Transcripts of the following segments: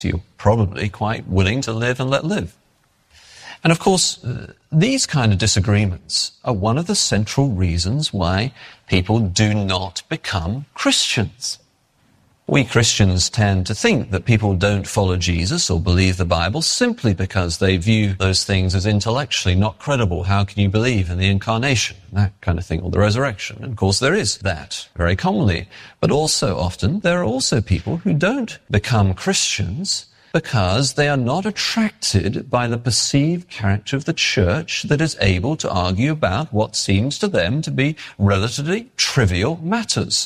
You're probably quite willing to live and let live. And of course, these kind of disagreements are one of the central reasons why people do not become Christians. We Christians tend to think that people don't follow Jesus or believe the Bible simply because they view those things as intellectually not credible. How can you believe in the incarnation? That kind of thing, or the resurrection. And of course there is that, very commonly. But also often, there are also people who don't become Christians because they are not attracted by the perceived character of the church that is able to argue about what seems to them to be relatively trivial matters.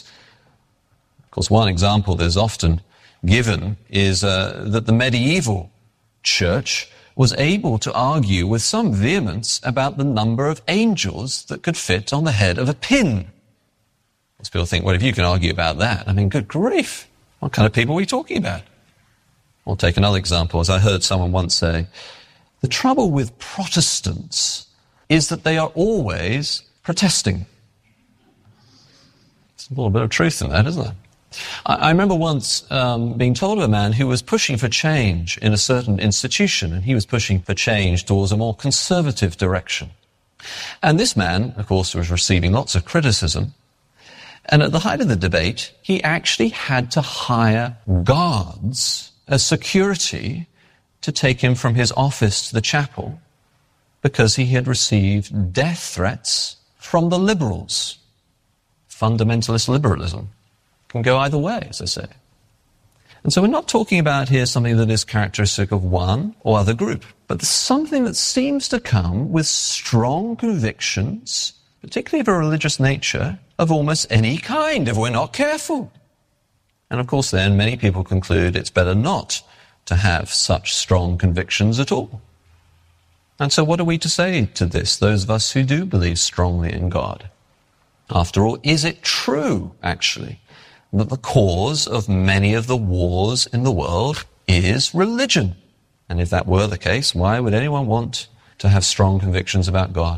Of course, one example that is often given is that the medieval church was able to argue with some vehemence about the number of angels that could fit on the head of a pin. Most people think, well, if you can argue about that, I mean, good grief, what kind of people are we talking about? I'll take another example. As I heard someone once say, the trouble with Protestants is that they are always protesting. There's a little bit of truth in that, isn't there? I remember once being told of a man who was pushing for change in a certain institution, and he was pushing for change towards a more conservative direction. And this man, of course, was receiving lots of criticism. And at the height of the debate, he actually had to hire guards as security to take him from his office to the chapel because he had received death threats from the liberals. Fundamentalist liberalism can go either way, as I say. And so we're not talking about here something that is characteristic of one or other group, but something that seems to come with strong convictions, particularly of a religious nature, of almost any kind, if we're not careful. And of course then many people conclude it's better not to have such strong convictions at all. And so what are we to say to this, those of us who do believe strongly in God? After all, is it true, actually, that the cause of many of the wars in the world is religion? And if that were the case, why would anyone want to have strong convictions about God?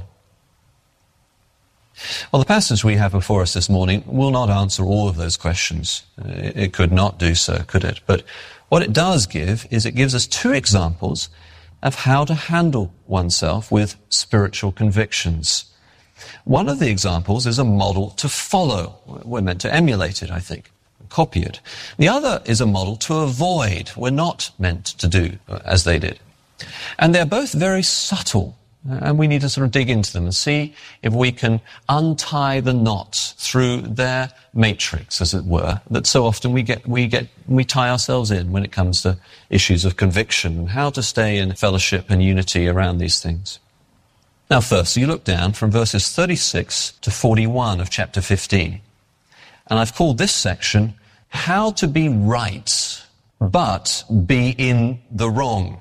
Well, the passage we have before us this morning will not answer all of those questions. It could not do so, could it? But what it does give is it gives us two examples of how to handle oneself with spiritual convictions. One of the examples is a model to follow. We're meant to emulate it, I think, copy it. The other is a model to avoid. We're not meant to do as they did. And they're both very subtle. And we need to sort of dig into them and see if we can untie the knots through their matrix, as it were, that so often we tie ourselves in when it comes to issues of conviction and how to stay in fellowship and unity around these things. Now first, you look down from verses 36 to 41 of chapter 15. And I've called this section, How to Be Right, But Be in the Wrong.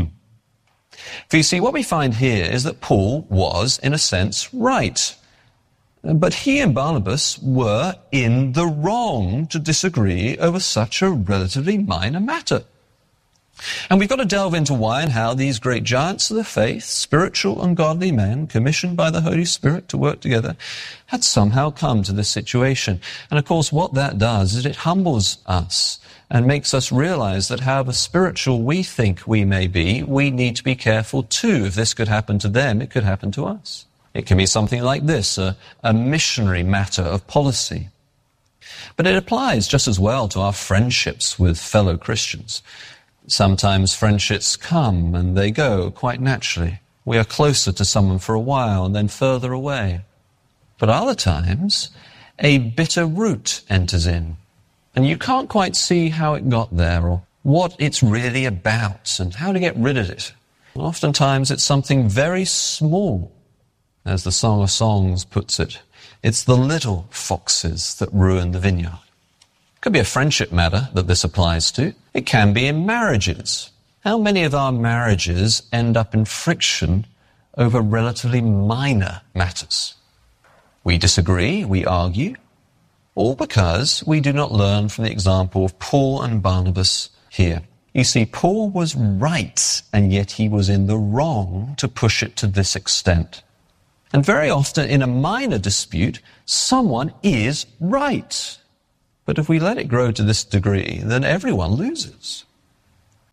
For you see, what we find here is that Paul was, in a sense, right. But he and Barnabas were in the wrong to disagree over such a relatively minor matter. And we've got to delve into why and how these great giants of the faith, spiritual and godly men, commissioned by the Holy Spirit to work together, had somehow come to this situation. And of course, what that does is it humbles us and makes us realize that however spiritual we think we may be, we need to be careful too. If this could happen to them, it could happen to us. It can be something like this, a missionary matter of policy. But it applies just as well to our friendships with fellow Christians. Sometimes friendships come and they go quite naturally. We are closer to someone for a while and then further away. But other times, a bitter root enters in. And you can't quite see how it got there or what it's really about and how to get rid of it. And oftentimes it's something very small, as the Song of Songs puts it. It's the little foxes that ruin the vineyard. It could be a friendship matter that this applies to. It can be in marriages. How many of our marriages end up in friction over relatively minor matters? We disagree, we argue, all because we do not learn from the example of Paul and Barnabas here. You see, Paul was right, and yet he was in the wrong to push it to this extent. And very often in a minor dispute, someone is right. But if we let it grow to this degree, then everyone loses.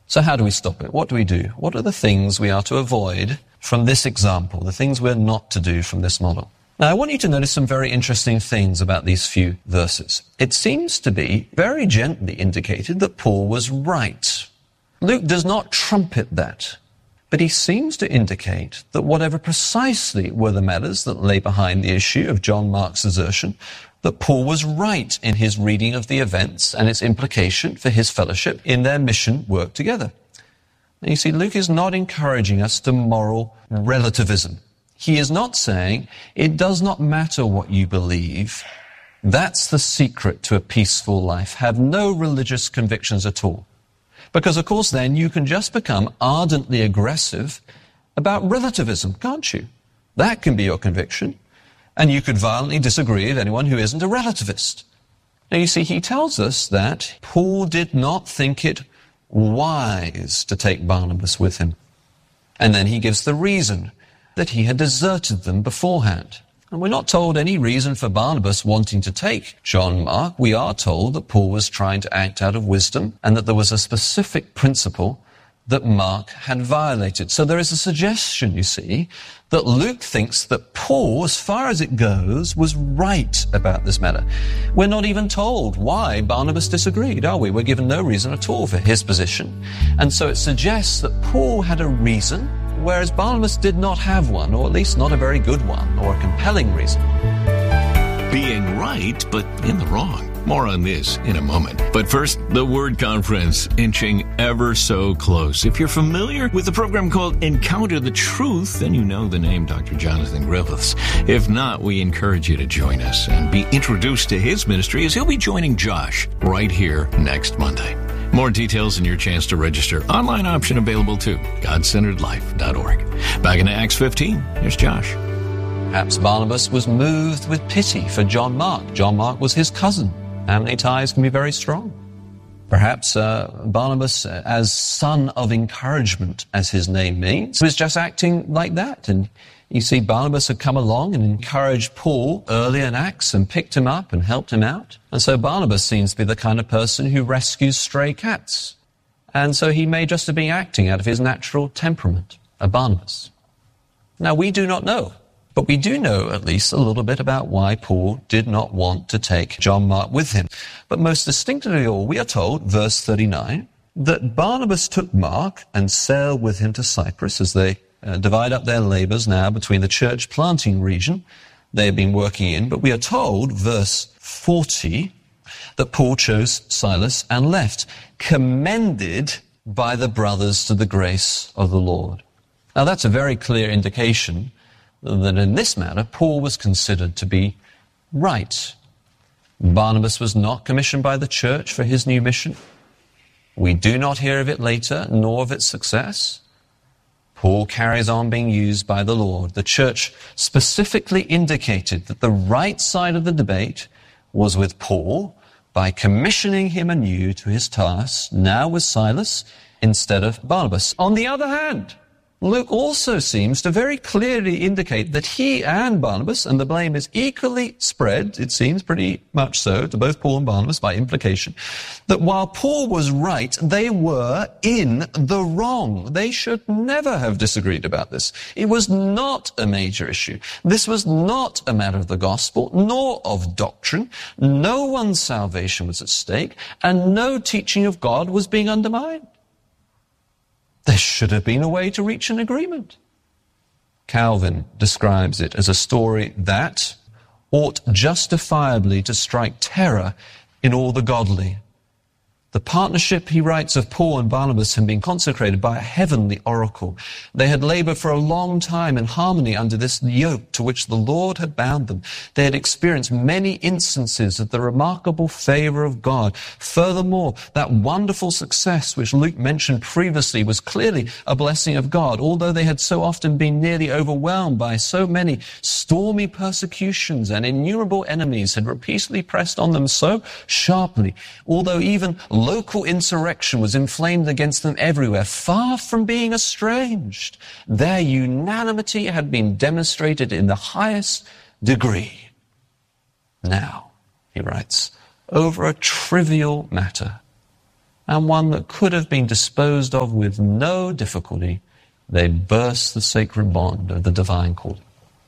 So how do we stop it? What do we do? What are the things we are to avoid from this example, the things we're not to do from this model? Now, I want you to notice some very interesting things about these few verses. It seems to be very gently indicated that Paul was right. Luke does not trumpet that, but he seems to indicate that whatever precisely were the matters that lay behind the issue of John Mark's assertion, that Paul was right in his reading of the events and its implication for his fellowship in their mission work together. Now, you see, Luke is not encouraging us to moral relativism. He is not saying, it does not matter what you believe. That's the secret to a peaceful life. Have no religious convictions at all. Because, of course, then you can just become ardently aggressive about relativism, can't you? That can be your conviction. And you could violently disagree with anyone who isn't a relativist. Now, you see, he tells us that Paul did not think it wise to take Barnabas with him. And then he gives the reason, that he had deserted them beforehand. And we're not told any reason for Barnabas wanting to take John Mark. We are told that Paul was trying to act out of wisdom and that there was a specific principle that Mark had violated. So there is a suggestion, you see, that Luke thinks that Paul, as far as it goes, was right about this matter. We're not even told why Barnabas disagreed, are we? We're given no reason at all for his position. And so it suggests that Paul had a reason, whereas Barnabas did not have one, or at least not a very good one, or a compelling reason. Being right, but in the wrong. More on this in a moment. But first, the Word Conference, inching ever so close. If you're familiar with the program called Encounter the Truth, then you know the name Dr. Jonathan Griffiths. If not, we encourage you to join us and be introduced to his ministry as he'll be joining Josh right here next Monday. More details and your chance to register. Online option available too. GodCenteredLife.org. Back into Acts 15, here's Josh. Perhaps Barnabas was moved with pity for John Mark. John Mark was his cousin. Family ties can be very strong. Perhaps Barnabas, as son of encouragement, as his name means, was just acting like that. And you see, Barnabas had come along and encouraged Paul early in Acts and picked him up and helped him out. And so Barnabas seems to be the kind of person who rescues stray cats. And so he may just have been acting out of his natural temperament, a Barnabas. Now, we do not know. But we do know at least a little bit about why Paul did not want to take John Mark with him. But most distinctly of all, we are told, verse 39, that Barnabas took Mark and sailed with him to Cyprus as they divide up their labors now between the church planting region they have been working in. But we are told, verse 40, that Paul chose Silas and left, commended by the brothers to the grace of the Lord. Now that's a very clear indication that in this matter, Paul was considered to be right. Barnabas was not commissioned by the church for his new mission. We do not hear of it later, nor of its success. Paul carries on being used by the Lord. The church specifically indicated that the right side of the debate was with Paul by commissioning him anew to his task, now with Silas instead of Barnabas. On the other hand, Luke also seems to very clearly indicate that he and Barnabas, and the blame is equally spread, it seems pretty much so, to both Paul and Barnabas by implication, that while Paul was right, they were in the wrong. They should never have disagreed about this. It was not a major issue. This was not a matter of the gospel, nor of doctrine. No one's salvation was at stake, and no teaching of God was being undermined. There should have been a way to reach an agreement. Calvin describes it as a story that ought justifiably to strike terror in all the godly. The partnership, he writes, of Paul and Barnabas had been consecrated by a heavenly oracle. They had labored for a long time in harmony under this yoke to which the Lord had bound them. They had experienced many instances of the remarkable favor of God. Furthermore, that wonderful success which Luke mentioned previously was clearly a blessing of God, although they had so often been nearly overwhelmed by so many stormy persecutions and innumerable enemies had repeatedly pressed on them so sharply, although even local insurrection was inflamed against them everywhere, far from being estranged. Their unanimity had been demonstrated in the highest degree. Now, he writes, over a trivial matter, and one that could have been disposed of with no difficulty, they burst the sacred bond of the divine calling.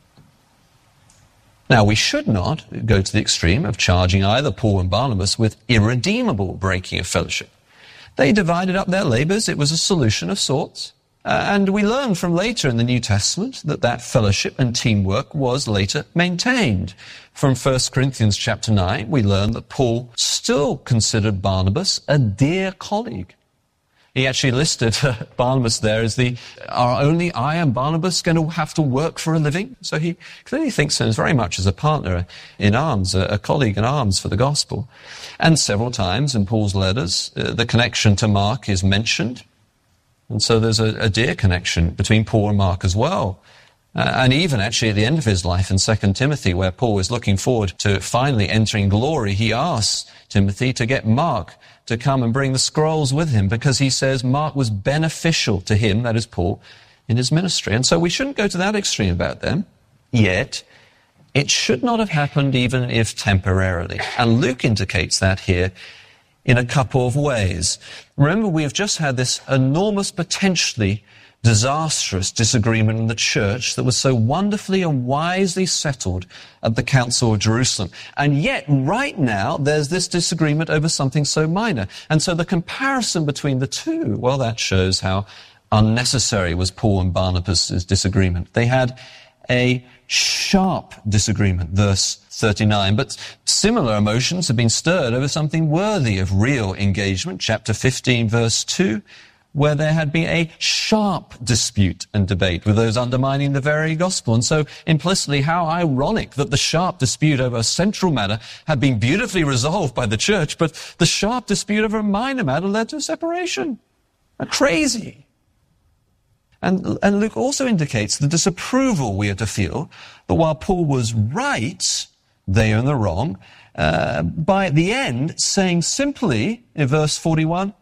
Now, we should not go to the extreme of charging either Paul and Barnabas with irredeemable breaking of fellowship. They divided up their labors. It was a solution of sorts. And we learn from later in the New Testament that fellowship and teamwork was later maintained. From 1 Corinthians chapter 9, we learn that Paul still considered Barnabas a dear colleague. He actually listed Barnabas there as are only I and Barnabas going to have to work for a living? So he clearly thinks of him very much as a partner in arms, a colleague in arms for the gospel. And several times in Paul's letters, the connection to Mark is mentioned. And so there's a dear connection between Paul and Mark as well. And even actually at the end of his life in 2 Timothy, where Paul is looking forward to finally entering glory, he asks Timothy to get Mark to come and bring the scrolls with him, because he says Mark was beneficial to him, that is Paul, in his ministry. And so we shouldn't go to that extreme about them, yet it should not have happened even if temporarily. And Luke indicates that here in a couple of ways. Remember, we have just had this enormous, potentially disastrous disagreement in the church that was so wonderfully and wisely settled at the Council of Jerusalem. And yet, right now, there's this disagreement over something so minor. And so the comparison between the two, well, that shows how unnecessary was Paul and Barnabas' disagreement. They had a sharp disagreement, verse 39, but similar emotions have been stirred over something worthy of real engagement, chapter 15, verse 2, where there had been a sharp dispute and debate with those undermining the very gospel. And so implicitly, how ironic that the sharp dispute over a central matter had been beautifully resolved by the church, but the sharp dispute over a minor matter led to a separation. Crazy. And Luke also indicates the disapproval we are to feel that while Paul was right, they are in the wrong, by the end saying simply in verse 41,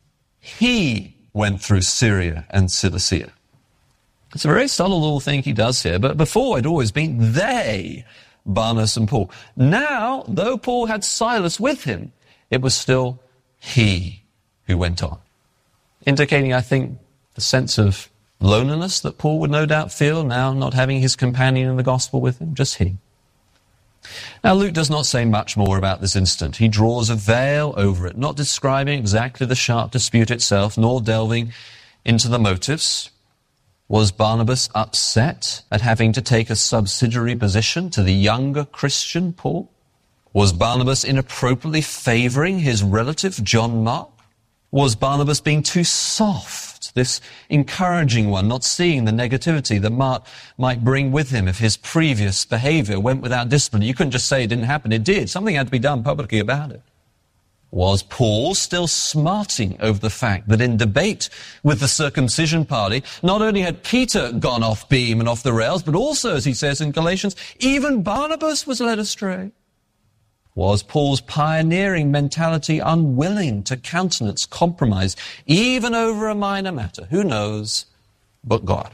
he went through Syria and Cilicia. It's a very subtle little thing he does here, but before it always been they, Barnabas and Paul. Now, though Paul had Silas with him, it was still he who went on. Indicating, I think, the sense of loneliness that Paul would no doubt feel now not having his companion in the gospel with him, just he. Now, Luke does not say much more about this incident. He draws a veil over it, not describing exactly the sharp dispute itself, nor delving into the motives. Was Barnabas upset at having to take a subsidiary position to the younger Christian Paul? Was Barnabas inappropriately favoring his relative John Mark? Was Barnabas being too soft, this encouraging one, not seeing the negativity that Mark might bring with him if his previous behavior went without discipline? You couldn't just say it didn't happen. It did. Something had to be done publicly about it. Was Paul still smarting over the fact that in debate with the circumcision party, not only had Peter gone off beam and off the rails, but also, as he says in Galatians, even Barnabas was led astray? Was Paul's pioneering mentality unwilling to countenance compromise, even over a minor matter? Who knows but God?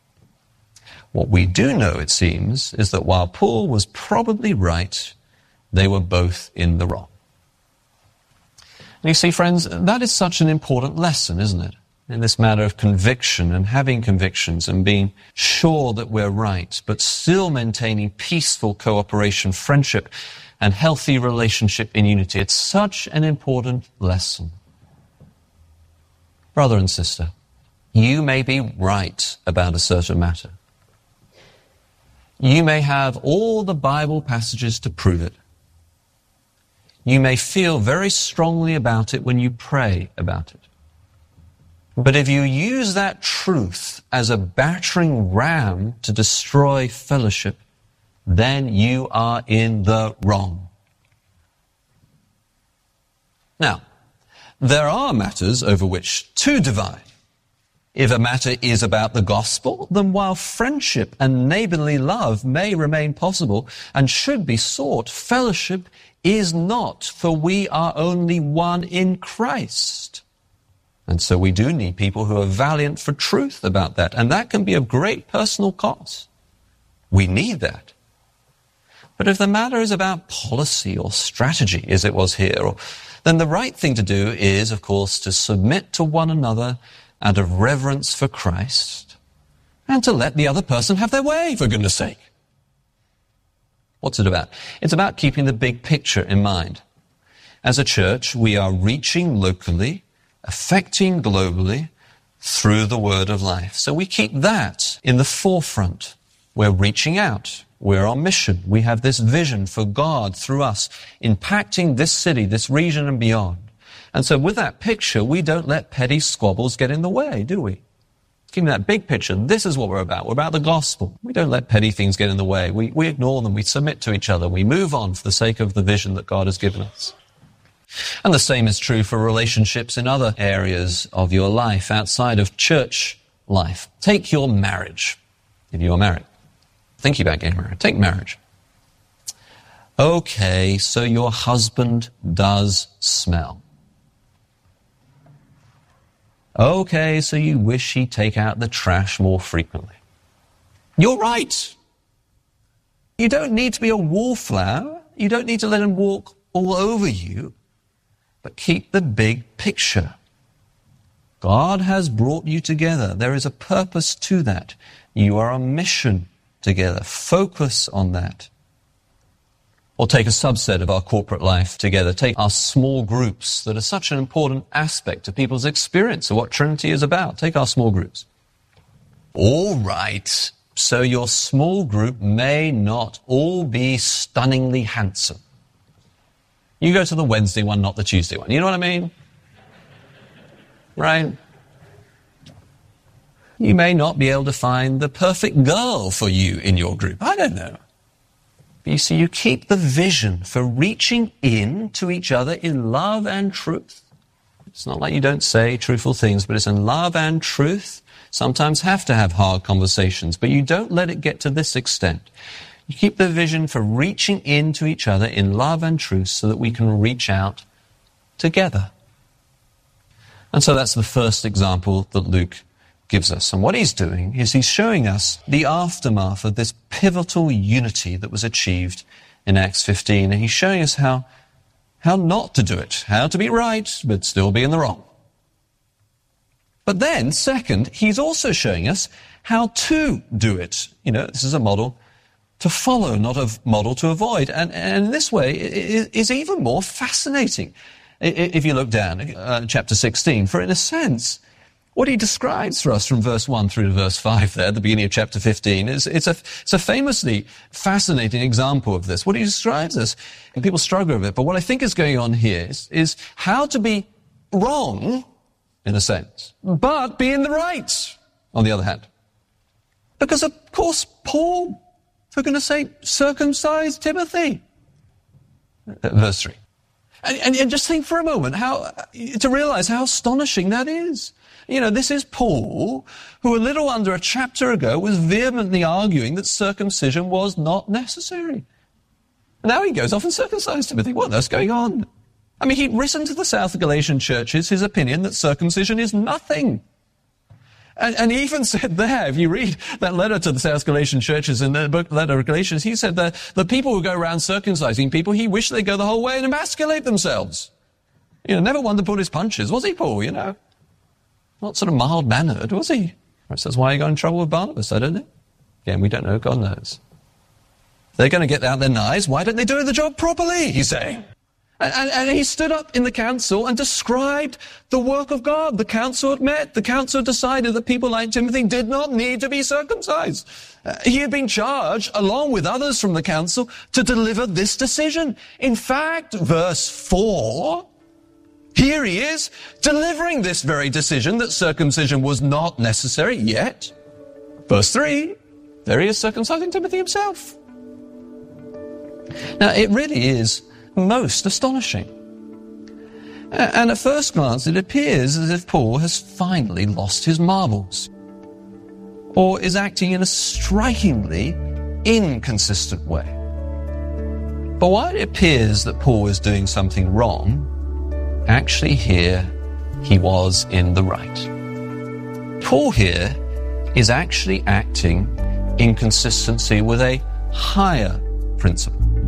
What we do know, it seems, is that while Paul was probably right, they were both in the wrong. And you see, friends, that is such an important lesson, isn't it? In this matter of conviction and having convictions and being sure that we're right, but still maintaining peaceful cooperation, friendship, and healthy relationship in unity. It's such an important lesson. Brother and sister, you may be right about a certain matter. You may have all the Bible passages to prove it. You may feel very strongly about it when you pray about it. But if you use that truth as a battering ram to destroy fellowship, then you are in the wrong. Now, there are matters over which to divide. If a matter is about the gospel, then while friendship and neighborly love may remain possible and should be sought, fellowship is not, for we are only one in Christ. And so we do need people who are valiant for truth about that, and that can be of great personal cost. We need that. But if the matter is about policy or strategy, as it was here, then the right thing to do is, of course, to submit to one another out of reverence for Christ and to let the other person have their way, for goodness sake. What's it about? It's about keeping the big picture in mind. As a church, we are reaching locally, affecting globally through the word of life. So we keep that in the forefront. We're reaching out. We're on mission. We have this vision for God through us, impacting this city, this region and beyond. And so with that picture, we don't let petty squabbles get in the way, do we? Keeping that big picture, this is what we're about. We're about the gospel. We don't let petty things get in the way. We ignore them. We submit to each other. We move on for the sake of the vision that God has given us. And the same is true for relationships in other areas of your life outside of church life. Take your marriage, if you are married. Thinking about getting married. Take marriage. Okay, so your husband does smell. Okay, so you wish he'd take out the trash more frequently. You're right. You don't need to be a wallflower. You don't need to let him walk all over you. But keep the big picture. God has brought you together. There is a purpose to that. You are on mission together. Focus on that. Or take a subset of our corporate life together. Take our small groups that are such an important aspect of people's experience of what Trinity is about. Take our small groups. All right, so your small group may not all be stunningly handsome. You go to the Wednesday one, not the Tuesday one. You know what I mean? Right? You may not be able to find the perfect girl for you in your group. I don't know. But you see, you keep the vision for reaching in to each other in love and truth. It's not like you don't say truthful things, but it's in love and truth. Sometimes have to have hard conversations, but you don't let it get to this extent. You keep the vision for reaching in to each other in love and truth so that we can reach out together. And so that's the first example that Luke gives us. And what he's doing is he's showing us the aftermath of this pivotal unity that was achieved in Acts 15. And he's showing us how not to do it, how to be right, but still be in the wrong. But then, second, he's also showing us how to do it. You know, this is a model to follow, not a model to avoid. And in this way, it is even more fascinating. If you look down, chapter 16, for in a sense, what he describes for us from verse 1 through to verse 5 there, at the beginning of chapter 15, it's a famously fascinating example of this. What he describes us, and people struggle with it, but what I think is going on here is how to be wrong, in a sense, but be in the right, on the other hand. Because, of course, Paul, for goodness sake, circumcised Timothy. Verse 3. And just think for a moment to realize how astonishing that is. You know, this is Paul, who a little under a chapter ago was vehemently arguing that circumcision was not necessary. Now he goes off and circumcised Timothy. What on earth's going on? I mean, he'd written to the South Galatian churches his opinion that circumcision is nothing. And he even said there, if you read that letter to the South Galatian churches in the book Letter of Galatians, he said that the people who go around circumcising people, he wished they'd go the whole way and emasculate themselves. You know, never one to pull his punches, was he, Paul, you know? Not sort of mild-mannered, was he? Perhaps that's why he got in trouble with Barnabas, I don't know. Again, we don't know, God knows. They're going to get out their knives, why don't they do the job properly, he's saying. And he stood up in the council and described the work of God. The council had met. The council decided that people like Timothy did not need to be circumcised. He had been charged, along with others from the council, to deliver this decision. In fact, verse 4, here he is, delivering this very decision that circumcision was not necessary yet. Verse 3, there he is circumcising Timothy himself. Now, it really is most astonishing. And at first glance, it appears as if Paul has finally lost his marbles, or is acting in a strikingly inconsistent way. But while it appears that Paul is doing something wrong, actually here he was in the right. Paul here is actually acting in consistency with a higher principle.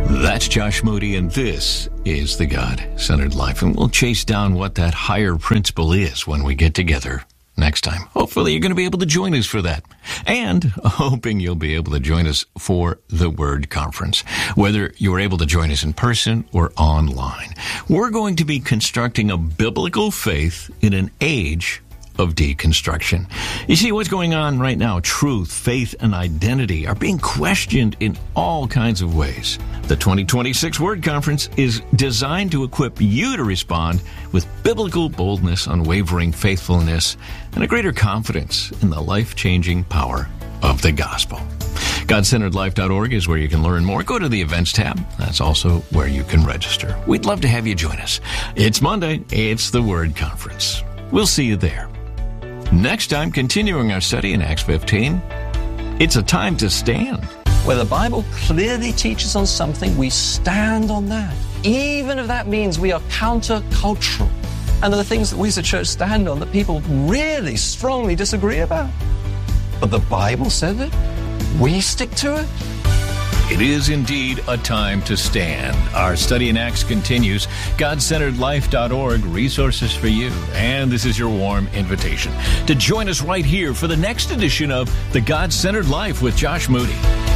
That's Josh Moody, and this is The God-Centered Life. And we'll chase down what that higher principle is when we get together next time. Hopefully you're going to be able to join us for that. And hoping you'll be able to join us for the Word Conference, whether you're able to join us in person or online. We're going to be constructing a biblical faith in an age of deconstruction. You see what's going on right now. Truth, faith, and identity are being questioned in all kinds of ways. The 2026 Word Conference is designed to equip you to respond with biblical boldness, unwavering faithfulness, and a greater confidence in the life-changing power of the gospel. GodCenteredLife.org is where you can learn more. Go to the events tab. That's also where you can register. We'd love to have you join us. It's Monday. It's the Word Conference. We'll see you there. Next time, continuing our study in Acts 15, it's a time to stand. Where the Bible clearly teaches on something, we stand on that. Even if that means we are countercultural. And there are things that we as a church stand on that people really strongly disagree about. But the Bible said it. We stick to it. It is indeed a time to stand. Our study in Acts continues. GodCenteredLife.org, resources for you. And this is your warm invitation to join us right here for the next edition of The God-Centered Life with Josh Moody.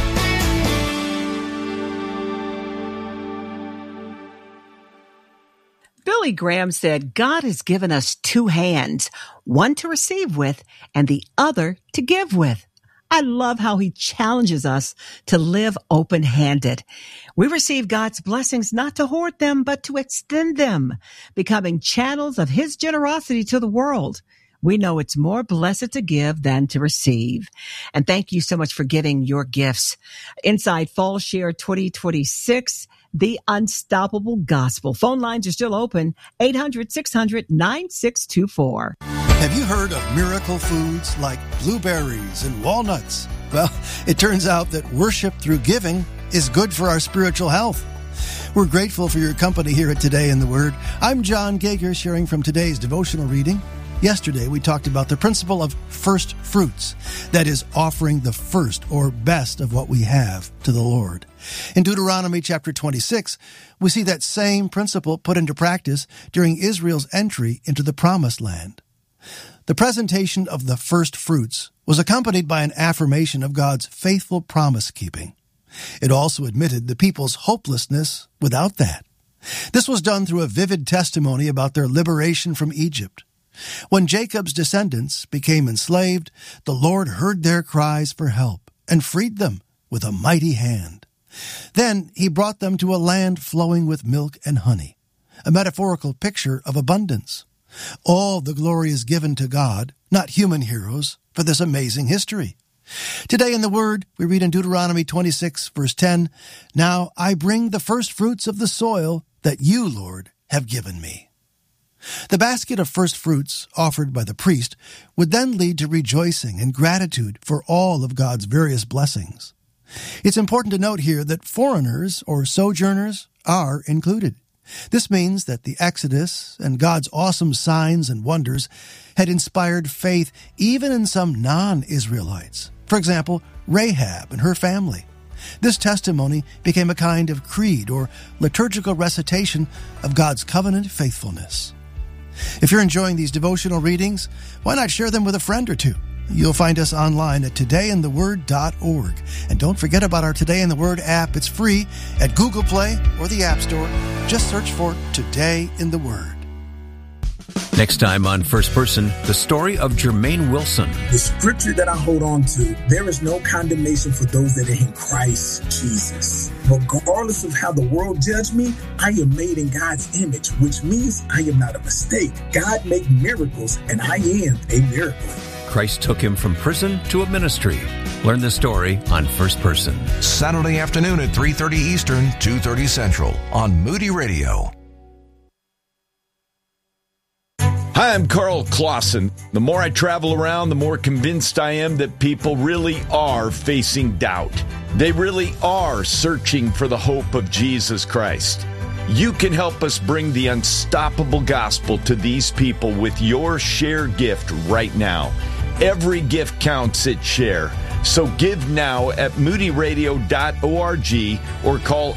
Billy Graham said, God has given us two hands, one to receive with and the other to give with. I love how he challenges us to live open-handed. We receive God's blessings not to hoard them, but to extend them, becoming channels of his generosity to the world. We know it's more blessed to give than to receive. And thank you so much for giving your gifts. Inside Fall Share 2026, The Unstoppable Gospel. Phone lines are still open, 800-600-9624. Have you heard of miracle foods like blueberries and walnuts? Well, it turns out that worship through giving is good for our spiritual health. We're grateful for your company here at Today in the Word. I'm John Gager, sharing from today's devotional reading. Yesterday, we talked about the principle of first fruits, that is, offering the first or best of what we have to the Lord. In Deuteronomy chapter 26, we see that same principle put into practice during Israel's entry into the Promised Land. The presentation of the first fruits was accompanied by an affirmation of God's faithful promise-keeping. It also admitted the people's hopelessness without that. This was done through a vivid testimony about their liberation from Egypt. When Jacob's descendants became enslaved, the Lord heard their cries for help and freed them with a mighty hand. Then he brought them to a land flowing with milk and honey, a metaphorical picture of abundance. All the glory is given to God, not human heroes, for this amazing history. Today in the Word, we read in Deuteronomy 26, verse 10, "Now I bring the first fruits of the soil that you, Lord, have given me." The basket of first fruits offered by the priest would then lead to rejoicing and gratitude for all of God's various blessings. It's important to note here that foreigners or sojourners are included. This means that the Exodus and God's awesome signs and wonders had inspired faith even in some non-Israelites. For example, Rahab and her family. This testimony became a kind of creed or liturgical recitation of God's covenant faithfulness. If you're enjoying these devotional readings, why not share them with a friend or two? You'll find us online at todayintheword.org. And don't forget about our Today in the Word app. It's free at Google Play or the App Store. Just search for Today in the Word. Next time on First Person, the story of Jermaine Wilson. The scripture that I hold on to, there is no condemnation for those that are in Christ Jesus. Regardless of how the world judge me, I am made in God's image, which means I am not a mistake. God makes miracles, and I am a miracle. Christ took him from prison to a ministry. Learn the story on First Person. Saturday afternoon at 3:30 Eastern, 2:30 Central on Moody Radio. Hi, I'm Carl Clausen. The more I travel around, the more convinced I am that people really are facing doubt. They really are searching for the hope of Jesus Christ. You can help us bring the unstoppable gospel to these people with your Share gift right now. Every gift counts at Share. So give now at moodyradio.org or call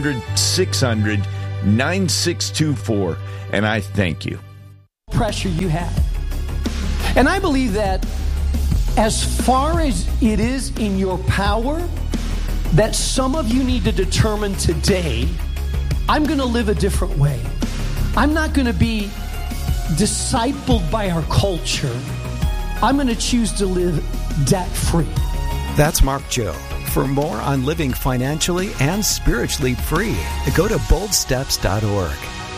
800-600-9624. And I thank you. Pressure you have. And I believe that as far as it is in your power, that some of you need to determine today, I'm going to live a different way. I'm not going to be discipled by our culture. I'm going to choose to live debt-free. That's Mark Joe. For more on living financially and spiritually free, go to boldsteps.org.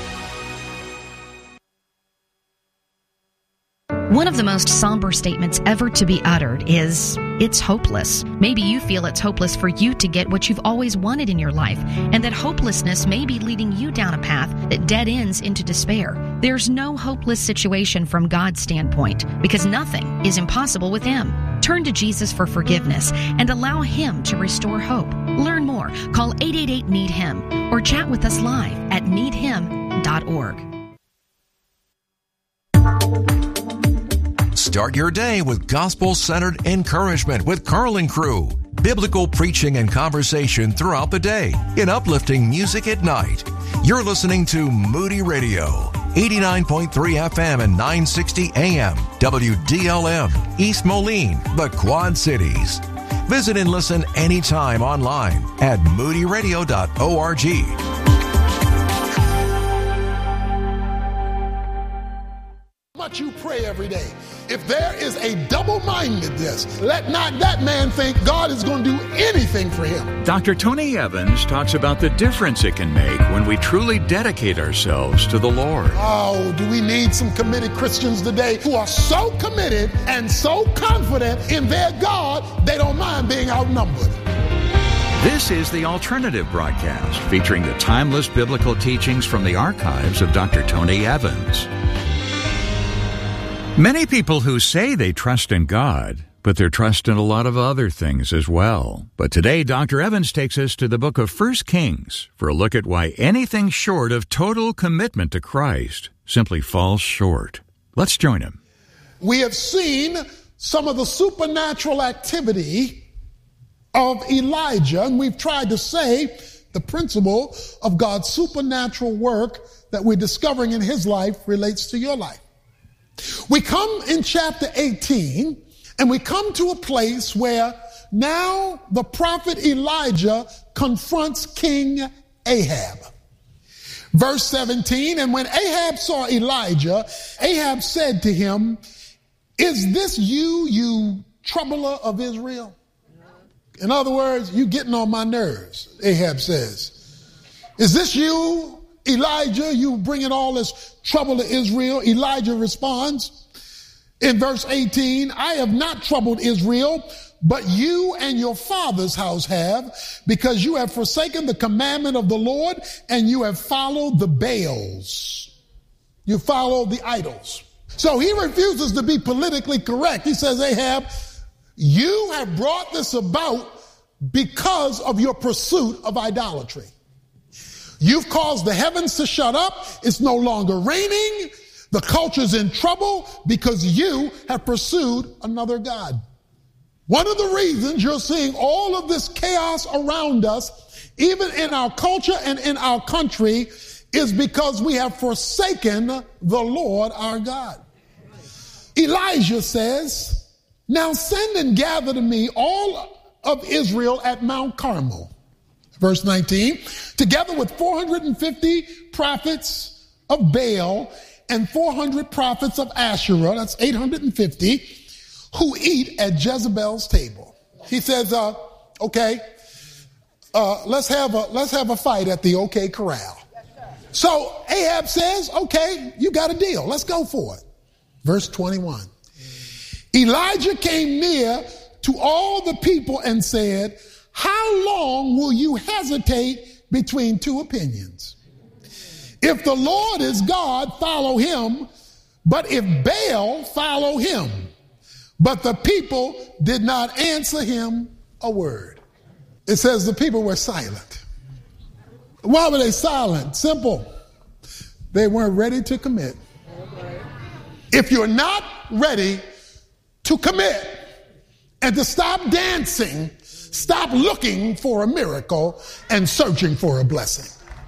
One of the most somber statements ever to be uttered is, it's hopeless. Maybe you feel it's hopeless for you to get what you've always wanted in your life, and that hopelessness may be leading you down a path that dead ends into despair. There's no hopeless situation from God's standpoint, because nothing is impossible with Him. Turn to Jesus for forgiveness and allow Him to restore hope. Learn more. Call 888-NEED-HIM or chat with us live at needhim.org. Start your day with gospel-centered encouragement with Carl and Crew. Biblical preaching and conversation throughout the day in uplifting music at night. You're listening to Moody Radio, 89.3 FM and 960 AM, WDLM, East Moline, the Quad Cities. Visit and listen anytime online at moodyradio.org. Much you pray every day. If there is a double-mindedness, let not that man think God is going to do anything for him. Dr. Tony Evans talks about the difference it can make when we truly dedicate ourselves to the Lord. Oh, do we need some committed Christians today who are so committed and so confident in their God, they don't mind being outnumbered. This is the Alternative Broadcast, featuring the timeless biblical teachings from the archives of Dr. Tony Evans. Many people who say they trust in God, but they're trust in a lot of other things as well. But today, Dr. Evans takes us to the book of 1 Kings for a look at why anything short of total commitment to Christ simply falls short. Let's join him. We have seen some of the supernatural activity of Elijah, and we've tried to say the principle of God's supernatural work that we're discovering in his life relates to your life. We come in chapter 18, and we come to a place where now the prophet Elijah confronts King Ahab. Verse 17, and when Ahab saw Elijah, Ahab said to him, "Is this you, you troubler of Israel?" In other words, you getting on my nerves, Ahab says. "Is this you, Elijah, you bringing all this trouble to Israel?" Elijah responds in verse 18, "I have not troubled Israel, but you and your father's house have, because you have forsaken the commandment of the Lord and you have followed the Baals." You follow the idols. So he refuses to be politically correct. He says, "Ahab, you have brought this about because of your pursuit of idolatry. You've caused the heavens to shut up. It's no longer raining. The culture's in trouble because you have pursued another god." One of the reasons you're seeing all of this chaos around us, even in our culture and in our country, is because we have forsaken the Lord our God. Elijah says, "Now send and gather to me all of Israel at Mount Carmel." Verse 19, "Together with 450 prophets of Baal and 400 prophets of Asherah," that's 850, "who eat at Jezebel's table." He says, okay, let's have a fight at the OK Corral. So Ahab says, okay, you got a deal. Let's go for it. Verse 21, "Elijah came near to all the people and said, 'How long will you hesitate between two opinions? If the Lord is God, follow him, but if Baal, follow him.' But the people did not answer him a word." It says the people were silent. Why were they silent? Simple. They weren't ready to commit. If you're not ready to commit, and to stop dancing, stop looking for a miracle and searching for a blessing.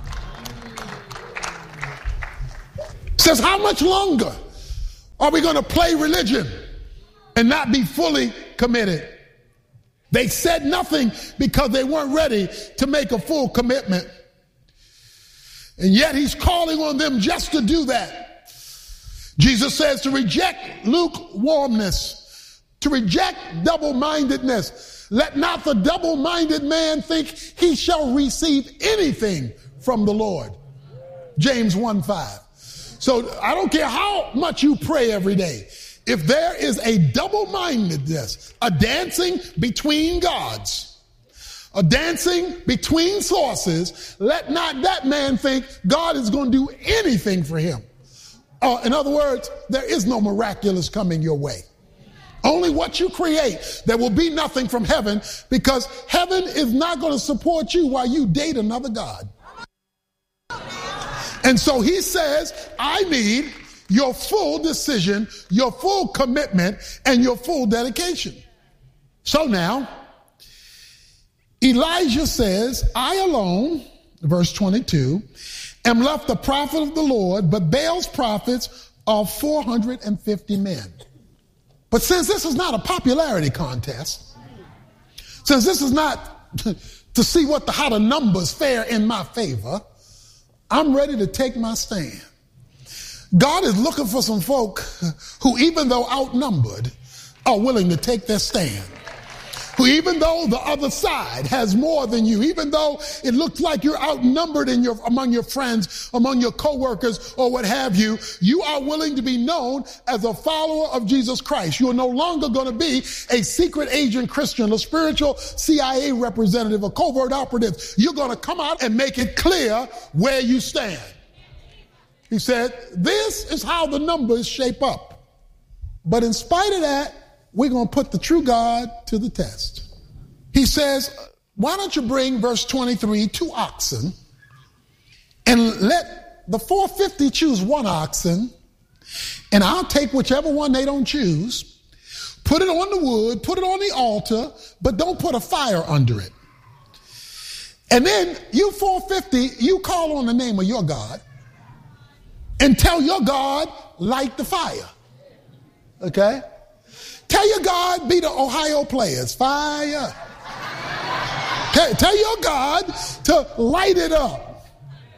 Says, how much longer are we going to play religion and not be fully committed? They said nothing because they weren't ready to make a full commitment. And yet he's calling on them just to do that. Jesus says to reject lukewarmness, to reject double-mindedness. Let not the double-minded man think he shall receive anything from the Lord. James 1:5. So I don't care how much you pray every day. If there is a double-mindedness, a dancing between gods, a dancing between sources, let not that man think God is going to do anything for him. In other words, there is no miraculous coming your way. Only what you create. There will be nothing from heaven, because heaven is not going to support you while you date another God. And so he says, I need your full decision, your full commitment, and your full dedication. So now, Elijah says, I alone, verse 22, am left the prophet of the Lord, but Baal's prophets are 450 men. But since this is not a popularity contest, since this is not to see how the numbers fare in my favor, I'm ready to take my stand. God is looking for some folk who, even though outnumbered, are willing to take their stand. Who, even though the other side has more than you, even though it looks like you're outnumbered among your friends, among your coworkers, or what have you, you are willing to be known as a follower of Jesus Christ. You are no longer going to be a secret agent Christian, a spiritual CIA representative, a covert operative. You're going to come out and make it clear where you stand. He said, this is how the numbers shape up. But in spite of that, we're going to put the true God to the test. He says, why don't you bring, verse 23, 2 oxen, and let the 450 choose 1 oxen, and I'll take whichever one they don't choose, put it on the wood, put it on the altar, but don't put a fire under it. And then you 450, you call on the name of your God and tell your God, light the fire. Okay? Tell your God, be the Ohio Players, fire. Tell your God to light it up.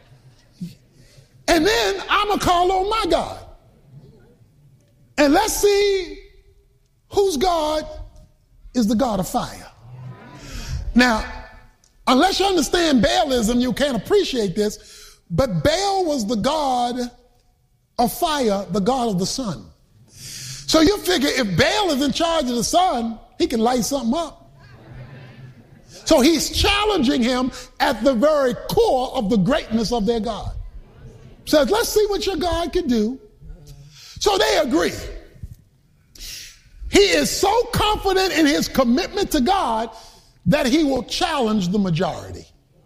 And then I'm going to call on my God. And let's see whose God is the God of fire. Now, unless you understand Baalism, you can't appreciate this, but Baal was the God of fire, the God of the sun. So you figure if Baal is in charge of the sun, he can light something up. So he's challenging him at the very core of the greatness of their God. Says, let's see what your God can do. So they agree. He is so confident in his commitment to God that he will challenge the majority.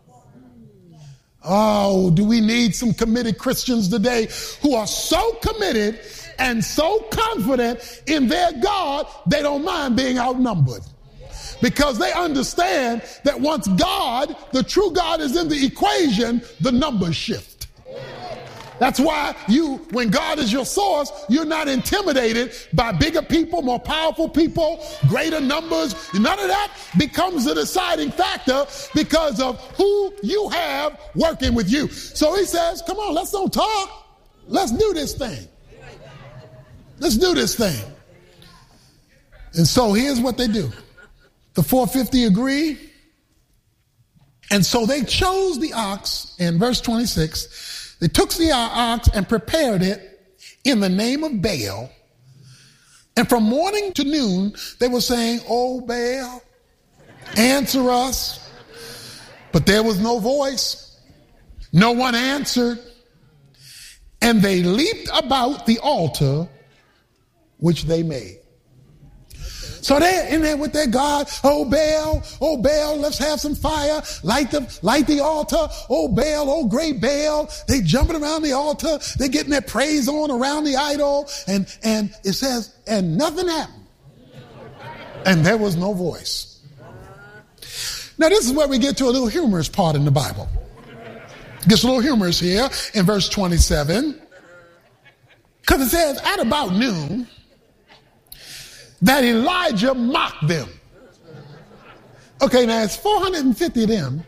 Oh, do we need some committed Christians today who are so committed and so confident in their God, they don't mind being outnumbered. Because they understand that once God, the true God, is in the equation, the numbers shift. That's why when God is your source, you're not intimidated by bigger people, more powerful people, greater numbers. None of that becomes the deciding factor because of who you have working with you. So he says, come on, let's don't talk. Let's do this thing. Let's do this thing. And so here's what they do. The 450 agree. And so they chose the ox in verse 26. They took the ox and prepared it in the name of Baal. And from morning to noon, they were saying, "Oh, Baal, answer us." But there was no voice. No one answered. And they leaped about the altar which they made. So they're in there with their God. Oh Baal, let's have some fire. Light the altar. Oh Baal, oh great Baal. They jumping around the altar. They getting their praise on around the idol. And it says, and nothing happened. And there was no voice. Now, this is where we get to a little humorous part in the Bible. It gets a little humorous here in verse 27. Because it says, at about noon, that Elijah mocked them. Okay, now it's 450 of them.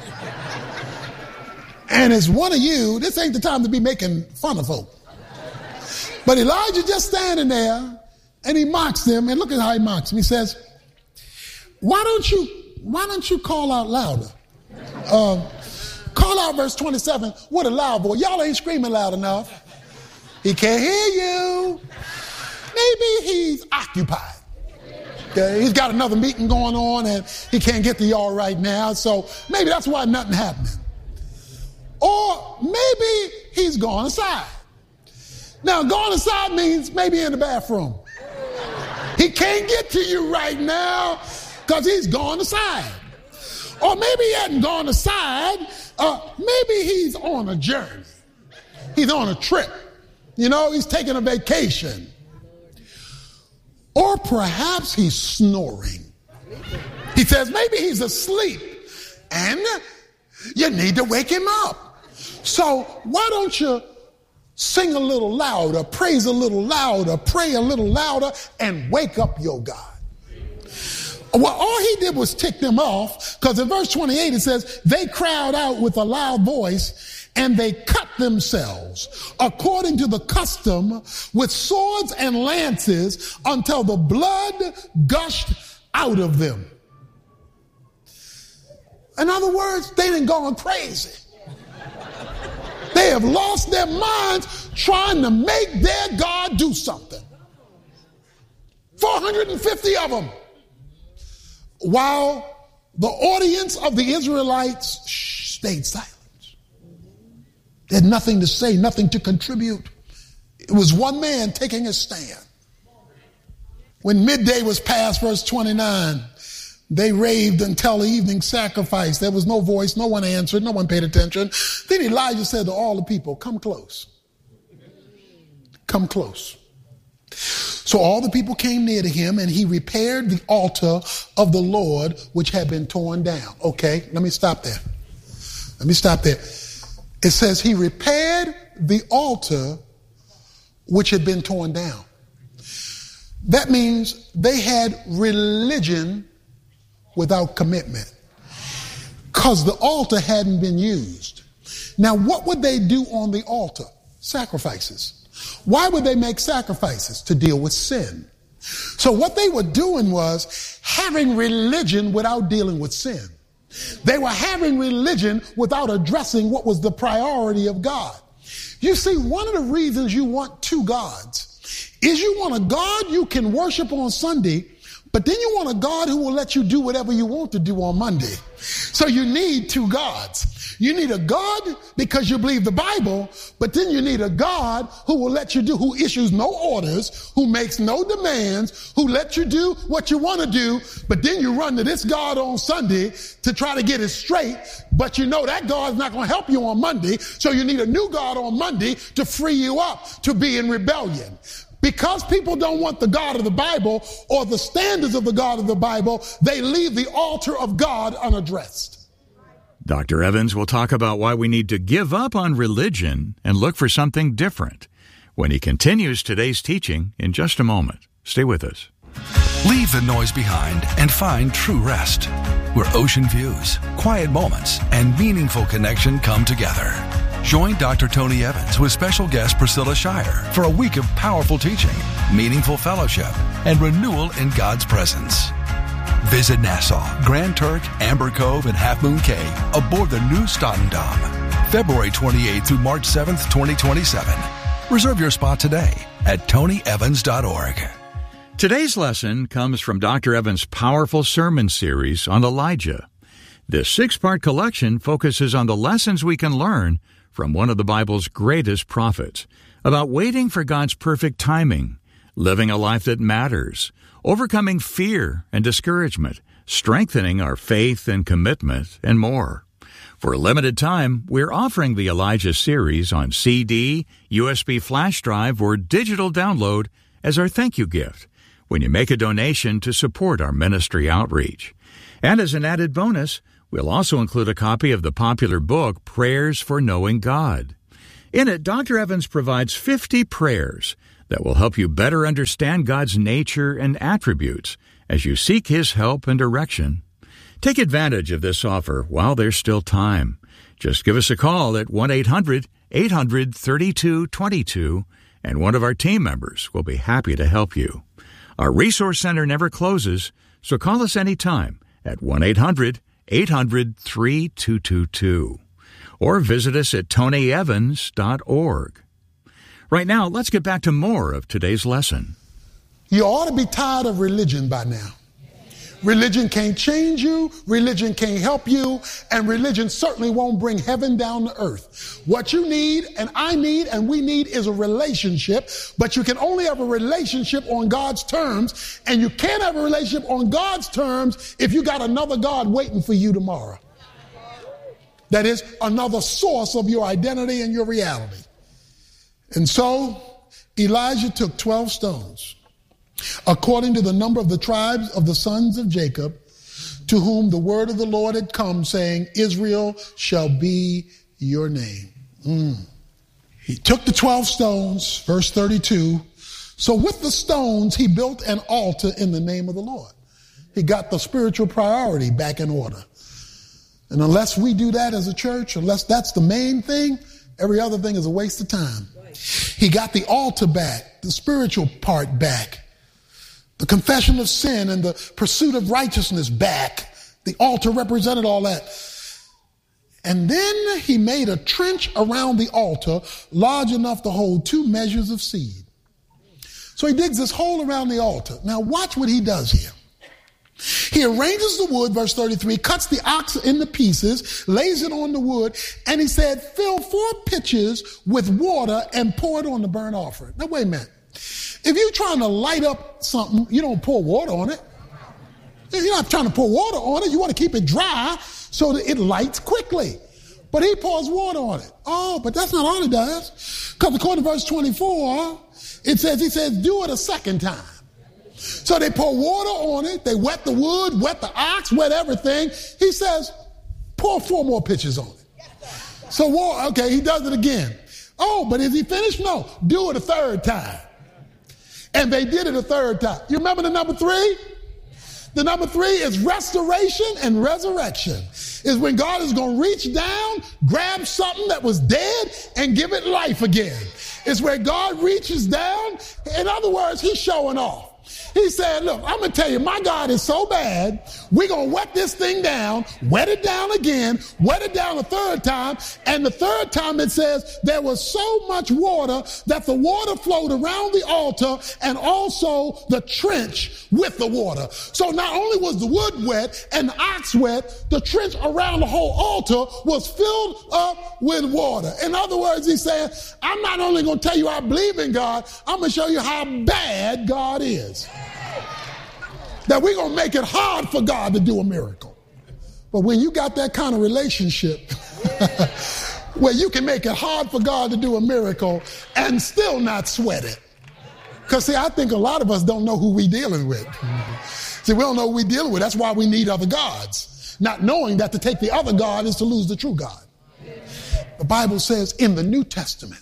And it's one of you. This ain't the time to be making fun of folk. But Elijah just standing there, and he mocks them. And look at how he mocks them. He says, why don't you call out louder? Call out verse 27 with a loud voice. Y'all ain't screaming loud enough. He can't hear you. Maybe he's occupied. He's got another meeting going on and he can't get to y'all right now. So maybe that's why nothing happening. Or maybe he's gone aside. Now, gone aside means maybe in the bathroom. He can't get to you right now because he's gone aside. Or maybe he hadn't gone aside. Maybe he's on a journey. He's on a trip. You know, he's taking a vacation. Or perhaps he's snoring. He says maybe he's asleep and you need to wake him up. So why don't you sing a little louder, praise a little louder, pray a little louder, and wake up your God. Well, all he did was tick them off, because in verse 28 it says, they cried out with a loud voice, and they cut themselves according to the custom with swords and lances until the blood gushed out of them. In other words, they done gone crazy. They have lost their minds trying to make their God do something. 450 of them. While the audience of the Israelites stayed silent. They had nothing to say, nothing to contribute. It was one man taking a stand. When midday was past, verse 29, they raved until the evening sacrifice. There was no voice, no one answered, no one paid attention. Then Elijah said to all the people, come close. Come close. So all the people came near to him, and he repaired the altar of the Lord, which had been torn down. Okay, let me stop there. It says he repaired the altar which had been torn down. That means they had religion without commitment, because the altar hadn't been used. Now, what would they do on the altar? Sacrifices. Why would they make sacrifices? To deal with sin. So what they were doing was having religion without dealing with sin. They were having religion without addressing what was the priority of God. You see, one of the reasons you want two gods is you want a God you can worship on Sunday, but then you want a God who will let you do whatever you want to do on Monday. So you need two gods. You need a God because you believe the Bible, but then you need a God who will let you do, who issues no orders, who makes no demands, who lets you do what you want to do, but then you run to this God on Sunday to try to get it straight, but you know that God's not going to help you on Monday, so you need a new God on Monday to free you up to be in rebellion. Because people don't want the God of the Bible or the standards of the God of the Bible, they leave the altar of God unaddressed. Dr. Evans will talk about why we need to give up on religion and look for something different when he continues today's teaching in just a moment. Stay with us. Leave the noise behind and find true rest, where ocean views, quiet moments, and meaningful connection come together. Join Dr. Tony Evans with special guest Priscilla Shirer for a week of powerful teaching, meaningful fellowship, and renewal in God's presence. Visit Nassau, Grand Turk, Amber Cove, and Half Moon Cay aboard the new Statendam, February 28th through March 7th, 2027. Reserve your spot today at tonyevans.org. Today's lesson comes from Dr. Evans' powerful sermon series on Elijah. This 6-part collection focuses on the lessons we can learn from one of the Bible's greatest prophets about waiting for God's perfect timing, living a life that matters, overcoming fear and discouragement, strengthening our faith and commitment, and more. For a limited time, we're offering the Elijah series on CD, USB flash drive, or digital download as our thank you gift. when you make a donation to support our ministry outreach. And as an added bonus, we'll also include a copy of the popular book, Prayers for Knowing God. In it, Dr. Evans provides 50 prayers that will help you better understand God's nature and attributes as you seek His help and direction. Take advantage of this offer while there's still time. Just give us a call at 1-800-800-3222, and one of our team members will be happy to help you. Our resource center never closes, so call us anytime at 1-800-800-3222. Or visit us at tonyevans.org. Right now, let's get back to more of today's lesson. You ought to be tired of religion by now. Religion can't change you, religion can't help you, and religion certainly won't bring heaven down to earth. What you need, and I need, and we need is a relationship, but you can only have a relationship on God's terms, and you can't have a relationship on God's terms if you got another God waiting for you tomorrow. That is another source of your identity and your reality. And so Elijah took 12 stones, according to the number of the tribes of the sons of Jacob, to whom the word of the Lord had come, saying, Israel shall be your name. He took the 12 stones, verse 32. So with the stones, he built an altar in the name of the Lord. He got the spiritual priority back in order. And unless we do that as a church, unless that's the main thing, every other thing is a waste of time. He got the altar back, the spiritual part back, the confession of sin and the pursuit of righteousness back. The altar represented all that. And then he made a trench around the altar large enough to hold 2 measures of seed. So he digs this hole around the altar. Now watch what he does here. He arranges the wood, verse 33, cuts the ox into pieces, lays it on the wood, and he said, fill 4 pitchers with water and pour it on the burnt offering. Now wait a minute. If you're trying to light up something, you don't pour water on it. You're not trying to pour water on it. You want to keep it dry so that it lights quickly. But he pours water on it. Oh, but that's not all he does. Because according to verse 24, he says, do it a second time. So they pour water on it. They wet the wood, wet the ox, wet everything. He says, pour 4 more pitchers on it. So, okay, he does it again. Oh, but is he finished? No. Do it a third time. And they did it a third time. You remember the number 3? The number 3 is restoration and resurrection. Is when God is going to reach down, grab something that was dead, and give it life again. It's where God reaches down. In other words, he's showing off. He said, look, I'm going to tell you, my God is so bad, we're going to wet this thing down, wet it down again, wet it down a third time, and the third time it says there was so much water that the water flowed around the altar and also the trench with the water. So not only was the wood wet and the ox wet, the trench around the whole altar was filled up with water. In other words, he said, I'm not only going to tell you I believe in God, I'm going to show you how bad God is. That we're going to make it hard for God to do a miracle. But when you got that kind of relationship where you can make it hard for God to do a miracle and still not sweat it. Because, see, I think a lot of us don't know who we're dealing with. See, we don't know who we're dealing with. That's why we need other gods. Not knowing that to take the other God is to lose the true God. The Bible says in the New Testament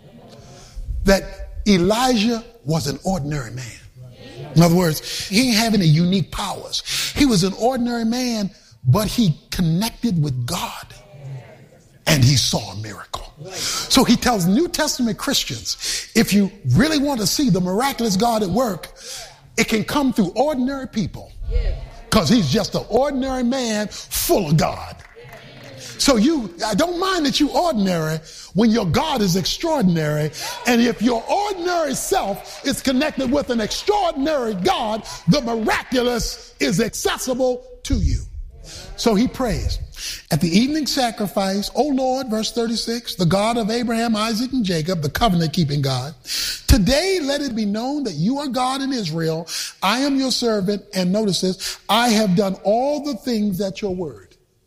that Elijah was an ordinary man. In other words, he didn't have any unique powers. He was an ordinary man, but he connected with God and he saw a miracle. So he tells New Testament Christians, if you really want to see the miraculous God at work, it can come through ordinary people because he's just an ordinary man full of God. So I don't mind that you're ordinary when your God is extraordinary. And if your ordinary self is connected with an extraordinary God, the miraculous is accessible to you. So he prays. At the evening sacrifice, O Lord, verse 36, the God of Abraham, Isaac, and Jacob, the covenant-keeping God, today let it be known that you are God in Israel. I am your servant. And notice this, I have done all the things at your word.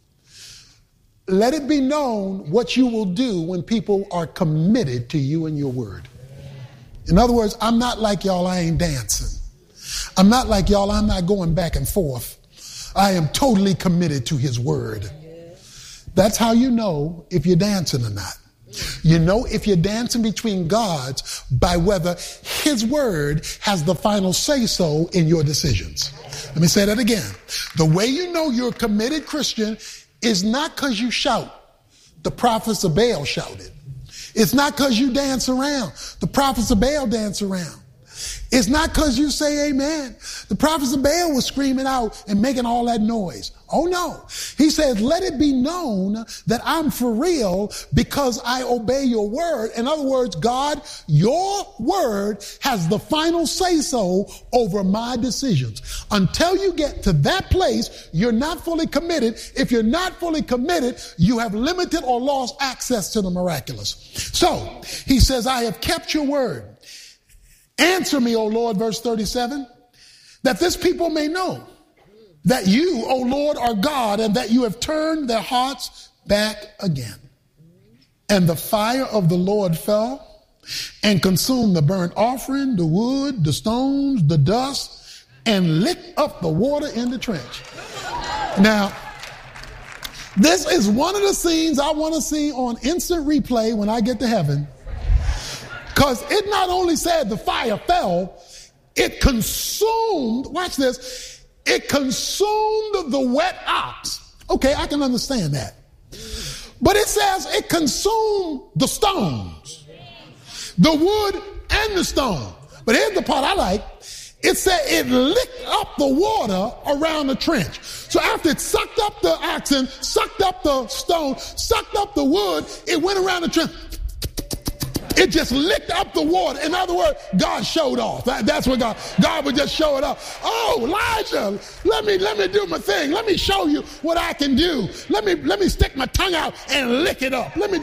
Let it be known what you will do when people are committed to you and your word. In other words, I'm not like y'all, I ain't dancing. I'm not like y'all. I'm not going back and forth. I am totally committed to his word. That's how you know if you're dancing or not. You know if you're dancing between gods by whether his word has the final say-so in your decisions. Let me say that again. The way you know you're a committed Christian is not because you shout. The prophets of Baal shouted. It's not because you dance around. The prophets of Baal dance around. It's not because you say amen. The prophets of Baal were screaming out and making all that noise. Oh no. He says, let it be known that I'm for real because I obey your word. In other words, God, your word has the final say-so over my decisions. Until you get to that place, you're not fully committed. If you're not fully committed, you have limited or lost access to the miraculous. So he says, I have kept your word. Answer me, O Lord, verse 37, that this people may know that you, O Lord, are God, and that you have turned their hearts back again. And the fire of the Lord fell and consumed the burnt offering, the wood, the stones, the dust, and licked up the water in the trench. Now, this is one of the scenes I want to see on instant replay when I get to heaven. Because it not only said the fire fell, it consumed, watch this, it consumed the wet ox. Okay, I can understand that. But it says it consumed the stones, the wood and the stone. But here's the part I like. It said it licked up the water around the trench. So after it sucked up the oxen, sucked up the stone, sucked up the wood, it went around the trench. It just licked up the water. In other words, God showed off. That's what God would just show it up. Oh, Elijah, let me do my thing. Let me show you what I can do. Let me stick my tongue out and lick it up. Let me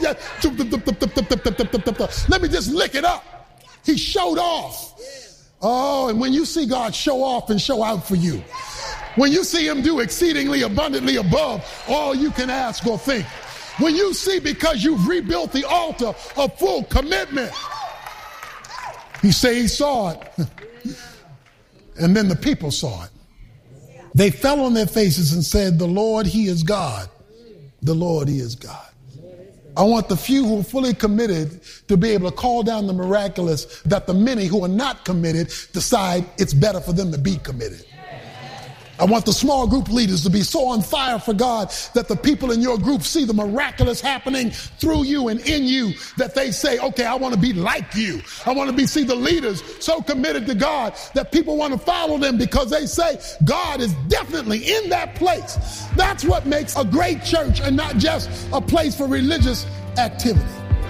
just lick it up. He showed off. Oh, and when you see God show off and show out for you, when you see him do exceedingly abundantly above all you can ask or think, when you see, because you've rebuilt the altar of full commitment. He said he saw it. And then the people saw it. They fell on their faces and said, the Lord, he is God. The Lord, he is God. I want the few who are fully committed to be able to call down the miraculous, that the many who are not committed decide it's better for them to be committed. I want the small group leaders to be so on fire for God that the people in your group see the miraculous happening through you and in you, that they say, okay, I want to be like you. I want to see the leaders so committed to God that people want to follow them because they say God is definitely in that place. That's what makes a great church and not just a place for religious activity.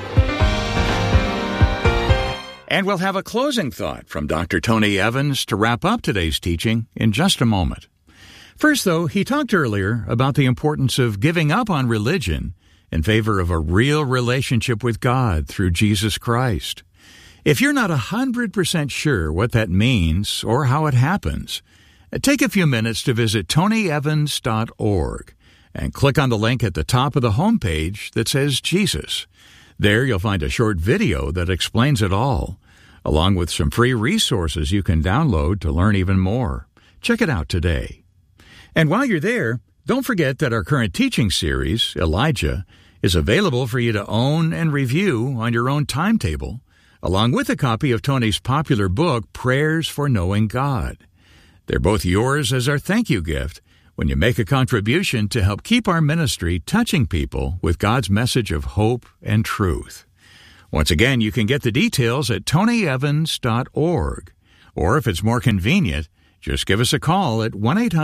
And we'll have a closing thought from Dr. Tony Evans to wrap up today's teaching in just a moment. First, though, he talked earlier about the importance of giving up on religion in favor of a real relationship with God through Jesus Christ. If you're not 100% sure what that means or how it happens, take a few minutes to visit tonyevans.org and click on the link at the top of the homepage that says Jesus. There you'll find a short video that explains it all, along with some free resources you can download to learn even more. Check it out today. And while you're there, don't forget that our current teaching series, Elijah, is available for you to own and review on your own timetable, along with a copy of Tony's popular book, Prayers for Knowing God. They're both yours as our thank you gift when you make a contribution to help keep our ministry touching people with God's message of hope and truth. Once again, you can get the details at tonyevans.org, or if it's more convenient, just give us a call at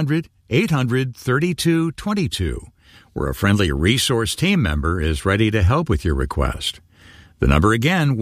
1-800-800-3222, where a friendly resource team member is ready to help with your request. The number again,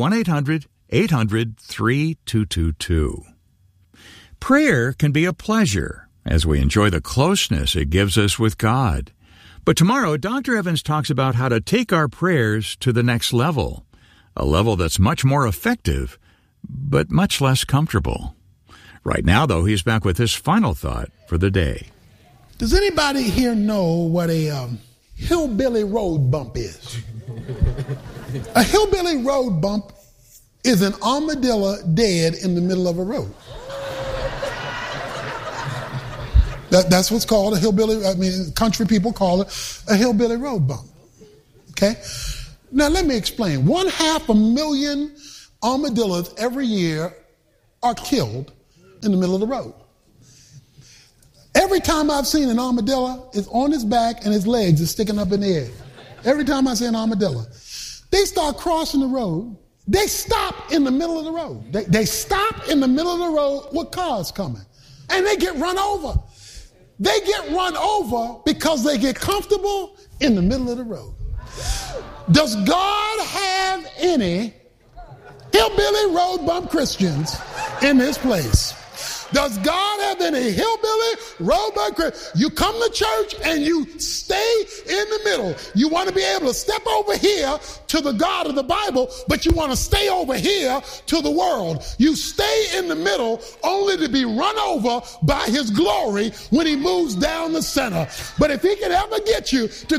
1-800-800-3222. Prayer can be a pleasure as we enjoy the closeness it gives us with God. But tomorrow, Dr. Evans talks about how to take our prayers to the next level, a level that's much more effective, but much less comfortable. Right now, though, he's back with his final thought for the day. Does anybody here know what a hillbilly road bump is? A hillbilly road bump is an armadillo dead in the middle of a road. That's what's called a hillbilly. Country people call it a hillbilly road bump. Okay? Now let me explain. 500,000 armadillos every year are killed in the middle of the road. Every time I've seen an armadillo, it's on his back and his legs are sticking up in the air. Every time I see an armadillo. They start crossing the road. They stop in the middle of the road. They stop in the middle of the road with cars coming. And they get run over. They get run over because they get comfortable in the middle of the road. Does God have any hillbilly road bump Christians in this place? Does God have any hillbilly road bump Christians? You come to church and you stay in the middle. You want to be able to step over here to the God of the Bible, but you want to stay over here to the world. You stay in the middle only to be run over by his glory when he moves down the center. But if he can ever get you to